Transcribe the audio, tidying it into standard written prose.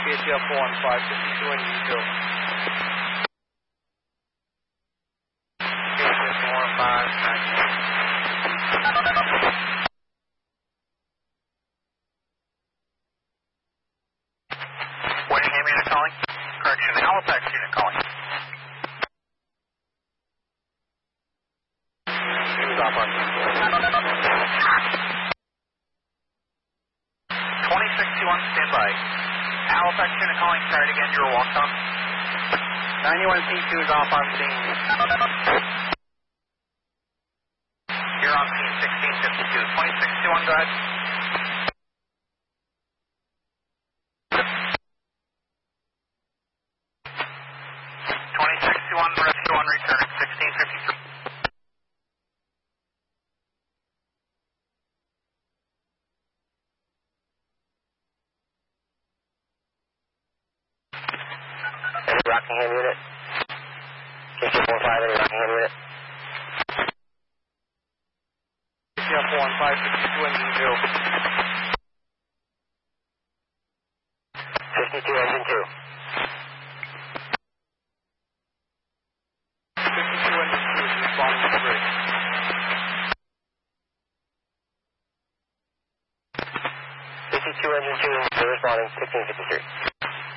KTF 1552 engine 2. KTF 1592. Winningham unit calling. Correction, Halifax unit calling. Who's off on 2621, stand by. Halifax unit calling, try it again, you're walked on. 91P2 is off on scene. You're on scene 1652. 2621, go ahead. Rescue 1 returning 1653. Any Rockingham unit? KTF 15, any Rockingham unit? KTF 1552 engine 2. 52 engine 2. 52 engine 2 is responding to bridge. 52 engine 2, responding 1653.